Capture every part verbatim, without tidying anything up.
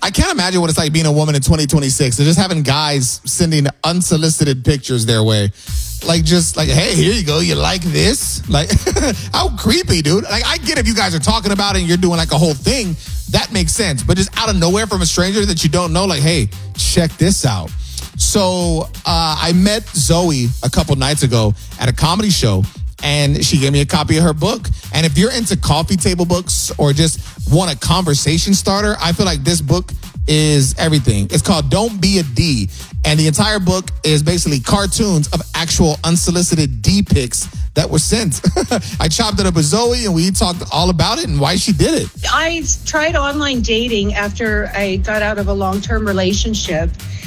I can't imagine what it's like being a woman in twenty twenty-six and just having guys sending unsolicited pictures their way. Like, just like, hey, here you go. You like this? Like, how creepy, dude. Like, I get if you guys are talking about it and you're doing like a whole thing. That makes sense. But just out of nowhere from a stranger that you don't know, like, hey, check this out. So uh, I met Zoe a couple nights ago at a comedy show, and she gave me a copy of her book. And if you're into coffee table books or just want a conversation starter, I feel like this book is everything. It's called Don't Be a D. And the entire book is basically cartoons of actual unsolicited D pics that were sent. I chopped it up with Zoe and we talked all about it and why she did it. I tried online dating after I got out of a long-term relationship.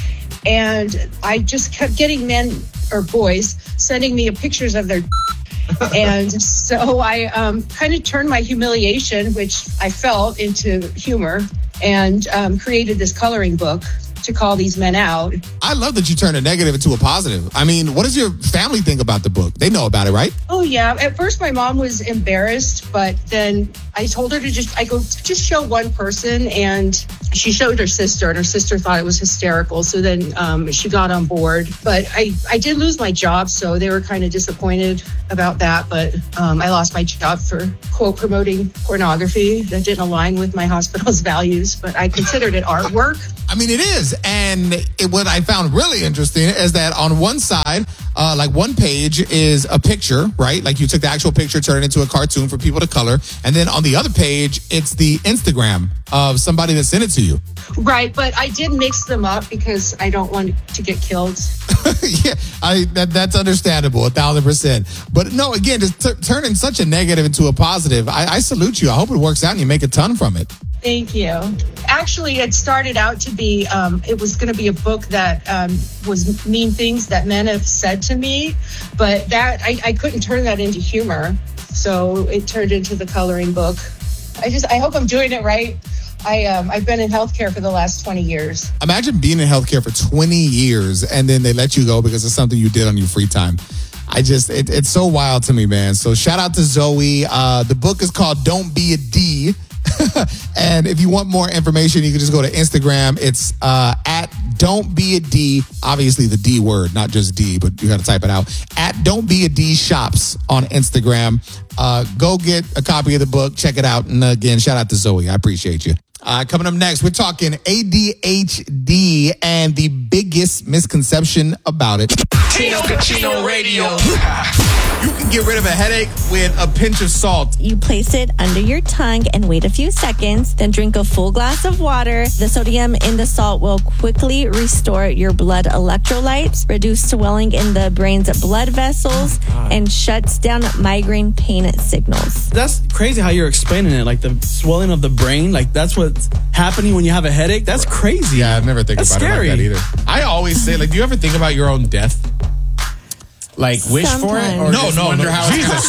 And I just kept getting men or boys sending me pictures of their and so I um, kind of turned my humiliation, which I felt, into humor, and um, created this coloring book to call these men out. I love that you turned a negative into a positive. I mean, what does your family think about the book? They know about it, right? Oh, yeah. At first, my mom was embarrassed, but then I told her to just, I go, just show one person. And she showed her sister, and her sister thought it was hysterical. So then um, she got on board. But I, I did lose my job, so they were kind of disappointed about that. But um, I lost my job for, quote, promoting pornography that didn't align with my hospital's values. But I considered it artwork. I mean, it is. And it, what I found really interesting is that on one side, uh, like one page is a picture, right? Like you took the actual picture, turned it into a cartoon for people to color. And then on the other page, it's the Instagram of somebody that sent it to you. Right. But I did mix them up because I don't want to get killed. yeah, I that, that's understandable, a thousand percent. But no, again, just t- turning such a negative into a positive, I, I salute you. I hope it works out and you make a ton from it. Thank you. Actually, it started out to be, um, it was going to be a book that um, was mean things that men have said to me, but that I, I couldn't turn that into humor. So it turned into the coloring book. I just, I hope I'm doing it right. I, um, I've been in healthcare for the last twenty years. Imagine being in healthcare for twenty years and then they let you go because of something you did on your free time. I just, it, it's so wild to me, man. So shout out to Zoe. Uh, the book is called Don't Be a D. And if you want more information, you can just go to Instagram. It's uh, at Don't Be a D. Obviously the D word, not just D, but you got to type it out. At Don't Be a D Shops on Instagram. Uh, go get a copy of the book. Check it out. And again, shout out to Zoe. I appreciate you. Uh, coming up next, we're talking A D H D and the biggest misconception about it. Chino Cochino Radio. You can get rid of a headache with a pinch of salt. You place it under your tongue and wait a few seconds, then drink a full glass of water. The sodium in the salt will quickly restore your blood electrolytes, reduce swelling in the brain's blood vessels, and shuts down migraine pain signals. That's crazy how you're explaining it, like the swelling of the brain, like that's what's happening when you have a headache. That's crazy. Yeah, I've never think That's about scary. it like that either. I always say, like, do you ever think about your own death? Like, wish Sometimes. for it? Or No, just no, wonder no. how Jesus.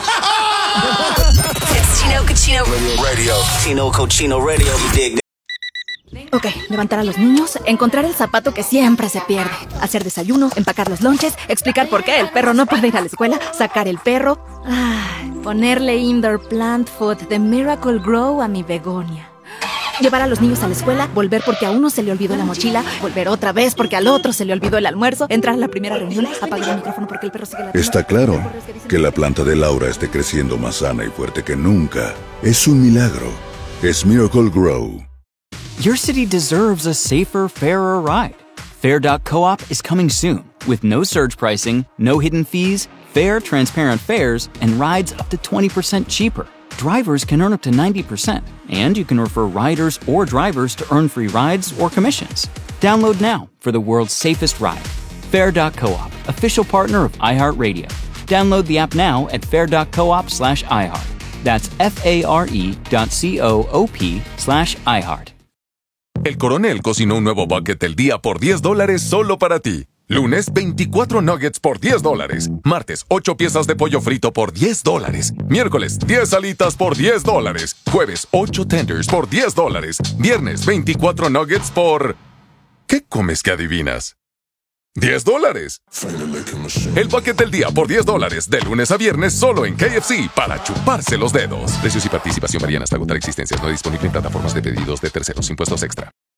It's Chino Cochino Radio. Chino Cochino Radio, you dig that? Ok, levantar a los niños, encontrar el zapato que siempre se pierde, hacer desayuno, empacar los lonches, explicar por qué el perro no puede ir a la escuela, sacar el perro, ay, ponerle indoor plant food de Miracle Grow a mi begonia. Llevar a los niños a la escuela, volver porque a uno se le olvidó la mochila, volver otra vez porque al otro se le olvidó el almuerzo, entrar a la primera reunión, apagar el micrófono porque el perro sigue la... Está claro que la planta de Laura esté creciendo más sana y fuerte que nunca. Es un milagro. Es Miracle Grow. Your city deserves a safer, fairer ride. Fair dot coop is coming soon with no surge pricing, no hidden fees, fair, transparent fares, and rides up to twenty percent cheaper. Drivers can earn up to ninety percent, and you can refer riders or drivers to earn free rides or commissions. Download now for the world's safest ride. Fair dot coop, official partner of iHeartRadio. Download the app now at fair dot coop slash iHeart. That's F-A-R-E dot C-O-O-P slash iHeart. El Coronel cocinó un nuevo bucket del día por diez dólares solo para ti. Lunes, veinticuatro nuggets por diez dólares. Martes, ocho piezas de pollo frito por diez dólares. Miércoles, diez alitas por diez dólares. Jueves, ocho tenders por diez dólares. Viernes, veinticuatro nuggets por... ¿Qué comes que adivinas? diez dólares. El bucket del día por diez dólares. De lunes a viernes solo en K F C para chuparse los dedos. Precios y participación varían hasta agotar existencias. No disponible en plataformas de pedidos de terceros. Impuestos extra.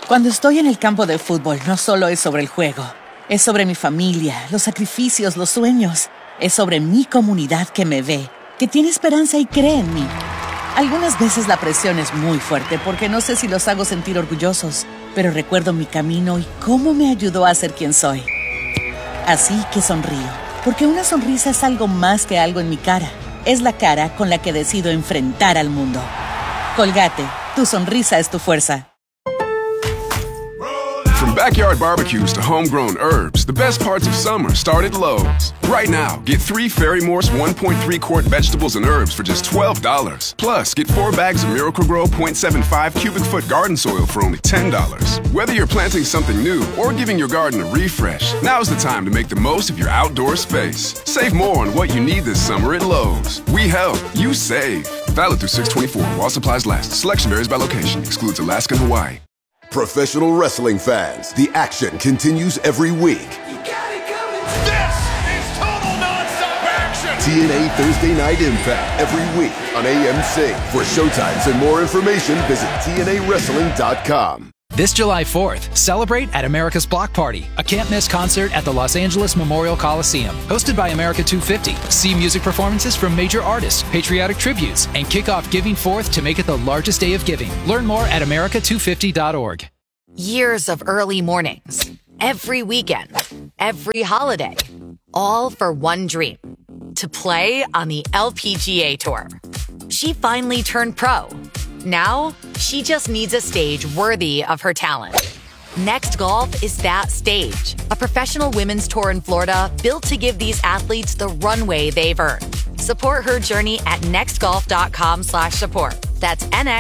Cuando estoy en el campo de fútbol, no solo es sobre el juego. Es sobre mi familia, los sacrificios, los sueños. Es sobre mi comunidad que me ve, que tiene esperanza y cree en mí. Algunas veces la presión es muy fuerte porque no sé si los hago sentir orgullosos, pero recuerdo mi camino y cómo me ayudó a ser quien soy. Así que sonrío, porque una sonrisa es algo más que algo en mi cara. Es la cara con la que decido enfrentar al mundo. Colgate, tu sonrisa es tu fuerza. From backyard barbecues to homegrown herbs, the best parts of summer start at Lowe's. Right now, get three Fairy Morse one point three quart vegetables and herbs for just twelve dollars. Plus, get four bags of Miracle-Gro zero point seven five cubic foot garden soil for only ten dollars. Whether you're planting something new or giving your garden a refresh, now's the time to make the most of your outdoor space. Save more on what you need this summer at Lowe's. We help, you save. Valid through six twenty-four while supplies last. Selection varies by location. Excludes Alaska and Hawaii. Professional wrestling fans, the action continues every week. You got it coming. This is total nonstop action. T N A Thursday Night Impact every week on A M C. For showtimes and more information, visit T N A wrestling dot com. This July fourth, celebrate at America's Block Party, a can't-miss concert at the Los Angeles Memorial Coliseum. Hosted by America two fifty, see music performances from major artists, patriotic tributes, and kick off Giving Fourth to make it the largest day of giving. Learn more at America two fifty dot org. Years of early mornings, every weekend, every holiday, all for one dream, to play on the L P G A Tour. She finally turned pro. Now, she just needs a stage worthy of her talent. Next Golf is that stage. A professional women's tour in Florida built to give these athletes the runway they've earned. Support her journey at nextgolf.com slash support. That's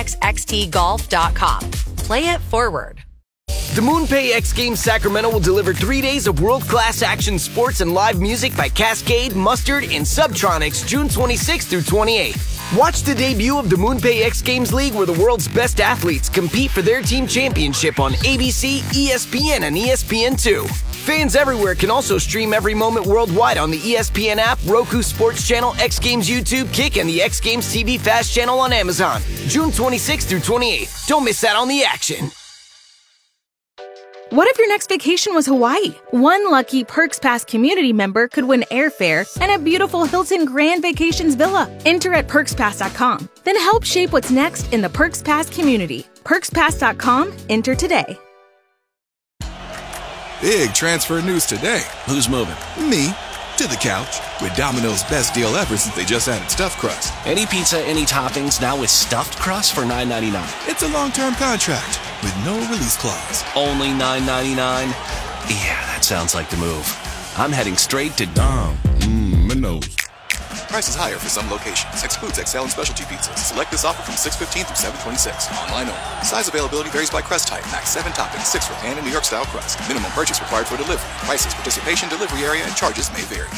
nxxt golf dot com. Play it forward. The MoonPay X Games Sacramento will deliver three days of world-class action sports and live music by Cascade, Mustard, and Subtronics June twenty-sixth through twenty-eighth. Watch the debut of the MoonPay X Games League where the world's best athletes compete for their team championship on A B C, E S P N, and E S P N two. Fans everywhere can also stream every moment worldwide on the E S P N app, Roku Sports Channel, X Games YouTube, Kick, and the X Games T V Fast Channel on Amazon. June twenty-sixth through twenty-eighth. Don't miss out on the action. What if your next vacation was Hawaii? One lucky Perks Pass community member could win airfare and a beautiful Hilton Grand Vacations villa. Enter at perks pass dot com. Then help shape what's next in the Perks Pass community. perks pass dot com. Enter today. Big transfer news today. Who's moving? Me. To the couch. With Domino's best deal ever since they just added stuffed crust. Any pizza, any toppings, now with stuffed crust for nine ninety-nine. It's a long-term contract with no release clause. Only nine ninety-nine? Yeah, that sounds like the move. I'm heading straight to Dom. Mmm, Minos. Prices higher for some locations. Excludes X L and specialty pizzas. Select this offer from six fifteen through seven twenty-six. Online only. Size availability varies by crust type. Max seven toppings, six for pan and New York style crust. Minimum purchase required for delivery. Prices, participation, delivery area, and charges may vary.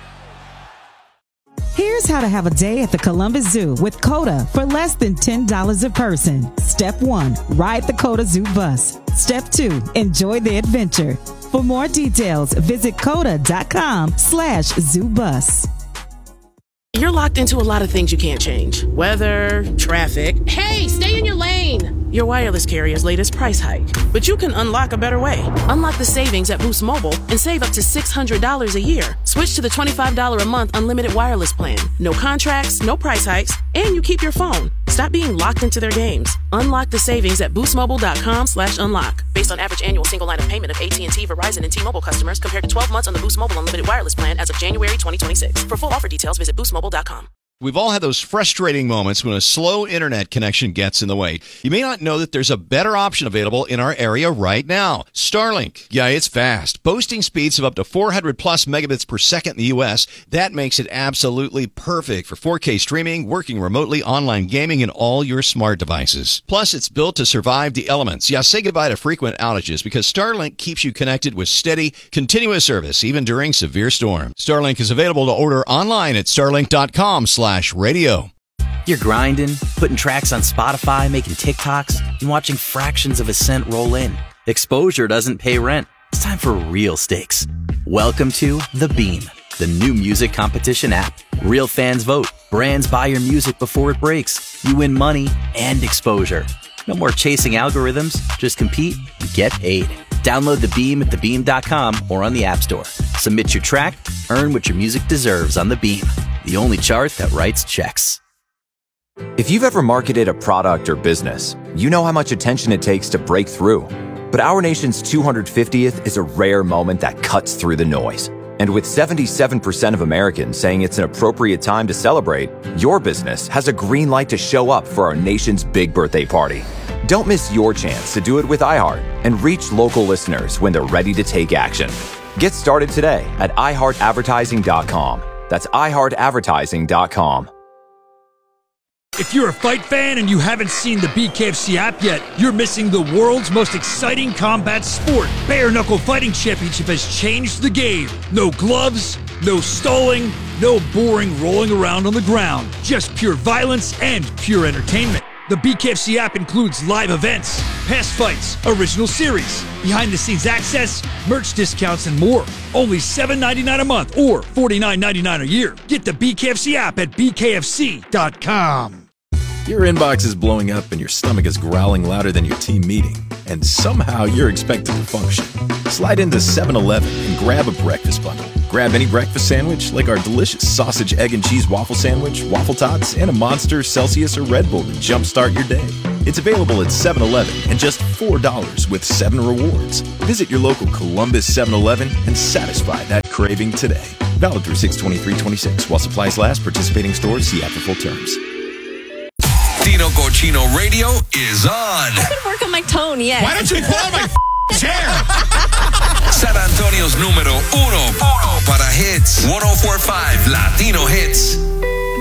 Here's how to have a day at the Columbus Zoo with COTA for less than ten dollars a person. Step one, ride the COTA Zoo bus. Step two, enjoy the adventure. For more details, visit COTA.com slash zoo bus. You're locked into a lot of things you can't change. Weather, traffic. Hey, stay in your lane! Your wireless carrier's latest price hike. But you can unlock a better way. Unlock the savings at Boost Mobile and save up to six hundred dollars a year. Switch to the twenty-five dollars a month unlimited wireless plan. No contracts, no price hikes, and you keep your phone. Stop being locked into their games. Unlock the savings at boostmobile.com slash unlock. Based on average annual single line of payment of A T and T, Verizon, and T-Mobile customers compared to twelve months on the Boost Mobile unlimited wireless plan as of January twenty twenty-six. For full offer details, visit boost mobile dot com. We've all had those frustrating moments when a slow internet connection gets in the way. You may not know that there's a better option available in our area right now. Starlink. Yeah, it's fast. Boasting speeds of up to four hundred plus megabits per second in the U S. That makes it absolutely perfect for four K streaming, working remotely, online gaming, and all your smart devices. Plus, it's built to survive the elements. Yeah, say goodbye to frequent outages because Starlink keeps you connected with steady, continuous service even during severe storms. Starlink is available to order online at starlink.com slash radio. You're grinding, putting tracks on Spotify, making TikToks, and watching fractions of a cent roll in. Exposure doesn't pay rent. It's time for real stakes. Welcome to The Beam, the new music competition app. Real fans vote. Brands buy your music before it breaks. You win money and exposure. No more chasing algorithms. Just compete and get paid. Download The Beam at the beam dot com or on the App Store. Submit your track, earn what your music deserves on The Beam, the only chart that writes checks. If you've ever marketed a product or business, you know how much attention it takes to break through. But our nation's two hundred fiftieth is a rare moment that cuts through the noise. And with seventy-seven percent of Americans saying it's an appropriate time to celebrate, your business has a green light to show up for our nation's big birthday party. Don't miss your chance to do it with iHeart and reach local listeners when they're ready to take action. Get started today at i heart advertising dot com. That's i heart advertising dot com. If you're a fight fan and you haven't seen the B K F C app yet, you're missing the world's most exciting combat sport. Bare Knuckle Fighting Championship has changed the game. No gloves, no stalling, no boring rolling around on the ground. Just pure violence and pure entertainment. The B K F C app includes live events, past fights, original series, behind-the-scenes access, merch discounts, and more. Only seven dollars and ninety-nine cents a month or forty-nine dollars and ninety-nine cents a year. Get the B K F C app at b k f c dot com. Your inbox is blowing up and your stomach is growling louder than your team meeting, and somehow you're expected to function. Slide into seven eleven and grab a breakfast bundle. Grab any breakfast sandwich like our delicious sausage, egg, and cheese waffle sandwich, waffle tots, and a Monster, Celsius, or Red Bull to jumpstart your day. It's available at seven eleven and just four dollars with seven rewards. Visit your local Columbus seven eleven and satisfy that craving today. Valid through six twenty-three twenty-six while supplies last. Participating stores, see app for full terms. Tino Cochino Radio is on. I can work on my tone, yes. Why don't you pull out my chair? San Antonio's número uno, uno para hits. one oh four point five Latino Hits.